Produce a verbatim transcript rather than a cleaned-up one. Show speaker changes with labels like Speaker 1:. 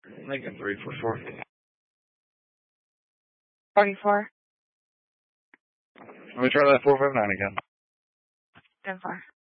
Speaker 1: Lincoln three four four.
Speaker 2: forty-four.
Speaker 1: Let me try that four five nine again.
Speaker 2: ten four.